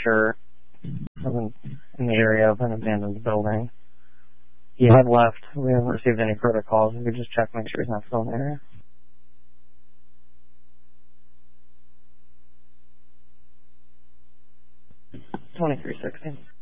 sure wasn't in the area of an abandoned building. He had left. We haven't received any further calls. We could just check, make sure he's not still in the area. 2360.